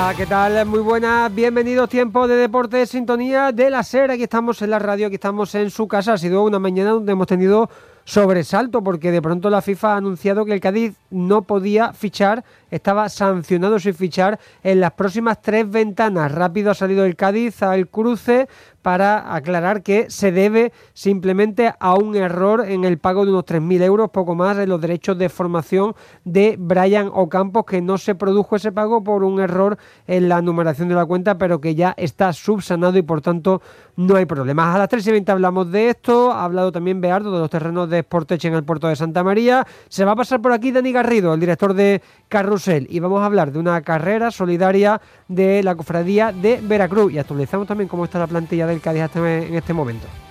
¿Qué tal? Muy buenas, bienvenidos, tiempo de deporte, sintonía de la SER. Aquí estamos en la radio, aquí estamos en su casa. Ha sido una mañana donde hemos tenido sobresalto porque de pronto la FIFA ha anunciado que el Cádiz no podía fichar, estaba sancionado sin fichar en las próximas 3 ventanas. Rápido ha salido el Cádiz al cruce para aclarar que se debe simplemente a un error en el pago de unos 3.000 euros, poco más, en los derechos de formación de Brian Ocampos, que no se produjo ese pago por un error en la numeración de la cuenta, pero que ya está subsanado y por tanto no hay problemas. A las 3:20 hablamos de esto. Ha hablado también Beardo de los terrenos de Sportech en el puerto de Santa María. Se va a pasar por aquí Dani Garrido, el director de Carrusel, y vamos a hablar de una carrera solidaria de la cofradía de Veracruz y actualizamos también cómo está la plantilla del Cádiz en este momento.